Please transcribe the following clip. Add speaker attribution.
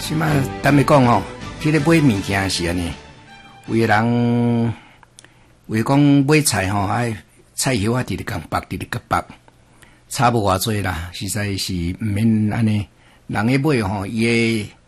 Speaker 1: 即马坦白讲吼，迄个买物件是安尼，有个人为讲买菜吼，菜叶啊直直共拔，直直共拔，差无偌济啦，实在是毋免安尼。人咧买吼，伊诶